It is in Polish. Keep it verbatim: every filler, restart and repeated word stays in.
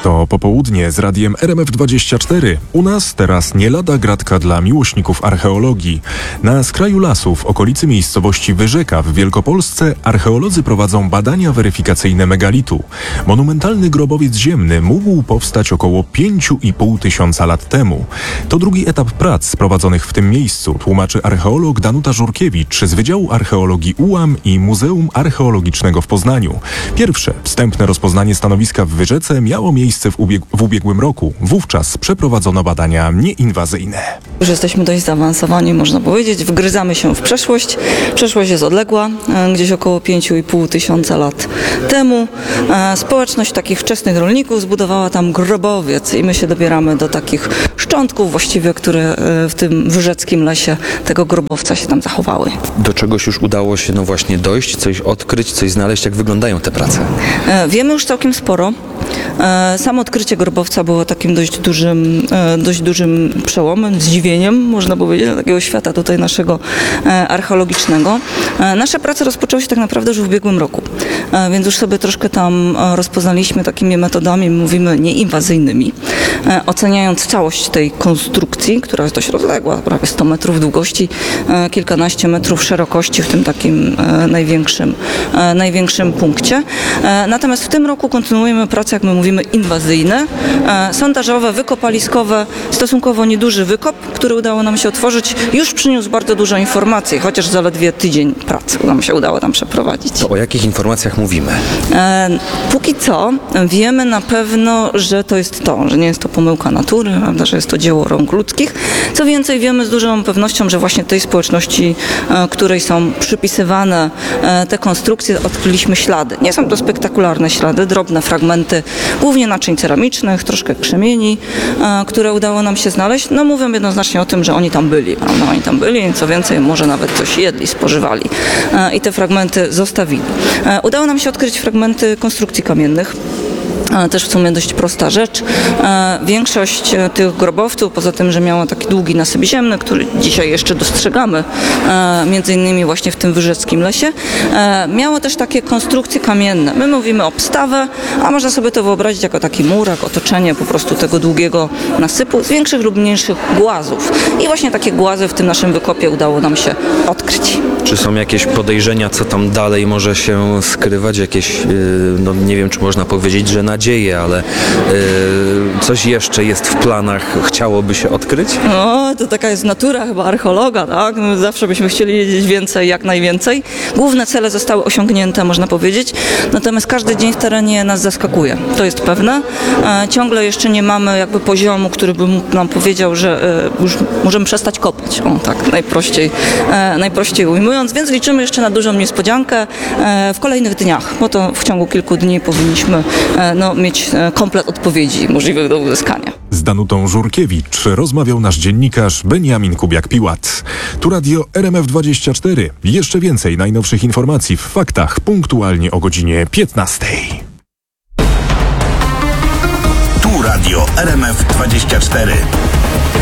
To popołudnie z radiem R M F dwadzieścia cztery. U nas teraz nie lada gratka dla miłośników archeologii. Na skraju lasu w okolicy miejscowości Wyrzeka w Wielkopolsce archeolodzy prowadzą badania weryfikacyjne megalitu. Monumentalny grobowiec ziemny mógł powstać około pięć i pół tysiąca lat temu. To drugi etap prac prowadzonych w tym miejscu, tłumaczy archeolog Danuta Żurkiewicz z Wydziału Archeologii U A M i Muzeum Archeologicznego w Poznaniu. Pierwsze, wstępne rozpoznanie stanowiska w Wyrzece miało miejsce w, ubieg- w ubiegłym roku. Wówczas przeprowadzono badania nieinwazyjne. Już jesteśmy dość zaawansowani, można powiedzieć. Wgryzamy się w przeszłość. Przeszłość jest odległa, gdzieś około pięć i pół tysiąca lat temu. Społeczność takich wczesnych rolników zbudowała tam grobowiec i my się dobieramy do takich szczątków właściwie, które w tym wyrzeckim lesie tego grobowca się tam zachowały. Do czegoś już udało się no właśnie dojść, coś odkryć, coś znaleźć? Jak wyglądają te prace? Wiemy już całkiem sporo. Samo odkrycie grobowca było takim dość dużym, dość dużym przełomem, zdziwieniem, można powiedzieć, dla takiego świata tutaj naszego archeologicznego. Nasze prace rozpoczęły się tak naprawdę już w ubiegłym roku, więc już sobie troszkę tam rozpoznaliśmy takimi metodami, mówimy, nieinwazyjnymi, oceniając całość tej konstrukcji, która jest dość rozległa, prawie sto metrów długości, kilkanaście metrów szerokości w tym takim największym, największym punkcie. Natomiast w tym roku kontynuujemy pracę, jak my mówimy, inwazyjne, sondażowe, wykopaliskowe, stosunkowo nieduży wykop, który udało nam się otworzyć, już przyniósł bardzo dużo informacji, chociaż zaledwie tydzień pracy nam się udało tam przeprowadzić. To o jakich informacjach mówimy? E, póki co wiemy na pewno, że to jest to, że nie jest to pomyłka natury, prawda, że jest to dzieło rąk ludzkich. Co więcej, wiemy z dużą pewnością, że właśnie tej społeczności, e, której są przypisywane e, te konstrukcje, odkryliśmy ślady. Nie są to spektakularne ślady, drobne fragmenty, głównie naczyń ceramicznych, troszkę krzemieni, e, które udało nam się znaleźć. No mówią jednoznacznie o tym, że oni tam byli, prawda? Oni tam byli, co więcej, może nawet coś jedli, spożywali e, i te fragmenty zostawili. E, udało nam się odkryć fragmenty konstrukcji kamiennych. Też w sumie dość prosta rzecz. Większość tych grobowców, poza tym, że miała taki długi nasyp ziemny, który dzisiaj jeszcze dostrzegamy, między innymi właśnie w tym wyrzeckim lesie, miało też takie konstrukcje kamienne. My mówimy obstawę, a można sobie to wyobrazić jako taki murak, otoczenie po prostu tego długiego nasypu z większych lub mniejszych głazów. I właśnie takie głazy w tym naszym wykopie udało nam się odkryć. Czy są jakieś podejrzenia, co tam dalej może się skrywać? Jakieś, no nie wiem, czy można powiedzieć, że nadzieje, ale yy, coś jeszcze jest w planach, chciałoby się odkryć? No, to taka jest natura chyba archeologa, tak? My zawsze byśmy chcieli wiedzieć więcej, jak najwięcej. Główne cele zostały osiągnięte, można powiedzieć, natomiast każdy dzień w terenie nas zaskakuje. To jest pewne. E, ciągle jeszcze nie mamy jakby poziomu, który by nam powiedział, że e, już możemy przestać kopać. O, tak, najprościej, e, najprościej ujmując, więc liczymy jeszcze na dużą niespodziankę e, w kolejnych dniach, bo to w ciągu kilku dni powinniśmy e, no, mieć komplet odpowiedzi możliwych do uzyskania. Z Danutą Żurkiewicz rozmawiał nasz dziennikarz Beniamin Kubiak-Piłat. Tu radio R M F dwadzieścia cztery. Jeszcze więcej najnowszych informacji w faktach punktualnie o godzinie piętnastej. Tu radio R M F dwadzieścia cztery.